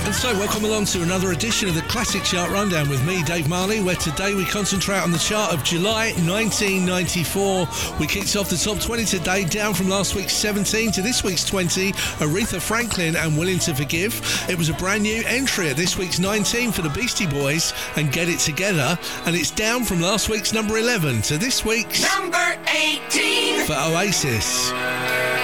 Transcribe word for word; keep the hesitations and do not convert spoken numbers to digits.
So welcome along to another edition of the Classic Chart Rundown with me, Dave Marley, where today we concentrate on the chart of July nineteen ninety-four. We kicked off the top twenty today, down from last week's seventeen to this week's twenty, Aretha Franklin and Willing to Forgive. It was a brand new entry at this week's nineteen for the Beastie Boys and Get It Together, and it's down from last week's number eleven to this week's number eighteen for Oasis.